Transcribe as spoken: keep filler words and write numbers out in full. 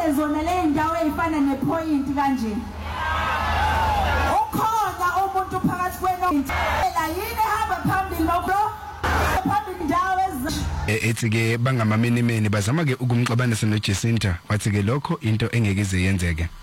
sibone zona le ndawo ezifana nepoint kanje ukhona umuntu phakathi kwenu la yini hamba phambili lokho phambili ndawo ethi ke bangamamenemene bazama ke ukumxabanisa noJacinta wathi ke lokho into engeke ize yenzeke